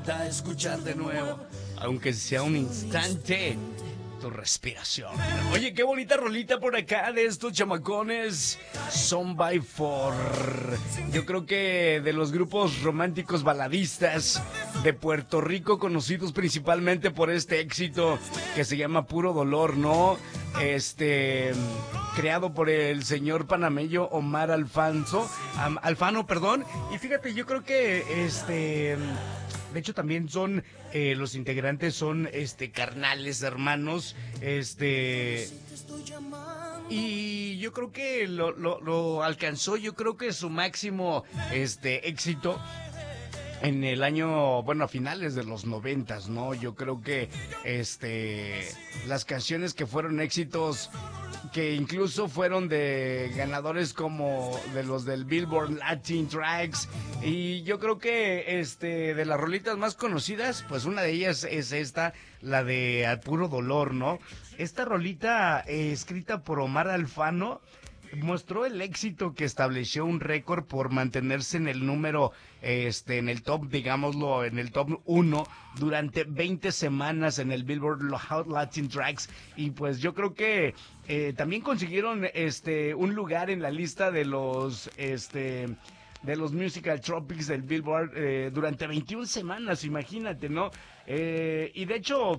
invita a escuchar de nuevo, aunque sea un instante, tu respiración. Oye, qué bonita rolita por acá de estos chamacones, Son by Four. Yo creo que de los grupos románticos baladistas de Puerto Rico, conocidos principalmente por este éxito que se llama Puro Dolor, ¿no? Creado por el señor panameño Omar Alfano, perdón. Y fíjate, yo creo que de hecho también son los integrantes son carnales, hermanos, y yo creo que lo alcanzó, yo creo que su máximo éxito en el año, bueno, a finales de los 90, ¿no? Yo creo que las canciones que fueron éxitos, que incluso fueron de ganadores como de los del Billboard Latin Tracks, y yo creo que de las rolitas más conocidas, pues una de ellas es esta, la de A Puro Dolor, ¿no? Esta rolita escrita por Omar Alfano mostró el éxito que estableció un récord por mantenerse en el número, en el top, digámoslo, en el top 1 durante 20 semanas en el Billboard Hot Latin Tracks. Y pues yo creo que también consiguieron un lugar en la lista de los Musical Tropics del Billboard durante 21 semanas, imagínate, ¿no? Y de hecho,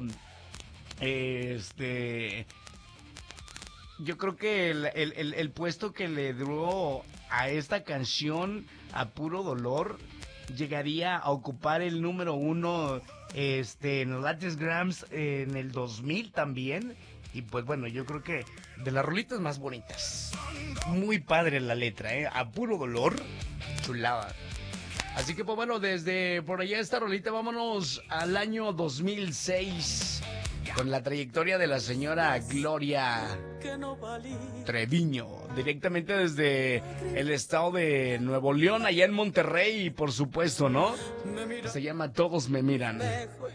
yo creo que el puesto que le dio a esta canción, A Puro Dolor, llegaría a ocupar el número 1 en los Latin Grams en el 2000 también. Y pues bueno, yo creo que de las rolitas más bonitas. Muy padre la letra, A Puro Dolor, chulada. Así que pues bueno, desde por allá esta rolita, vámonos al año 2006. Con la trayectoria de la señora Gloria Treviño, directamente desde el estado de Nuevo León, allá en Monterrey, por supuesto, ¿no? Se llama Todos Me Miran.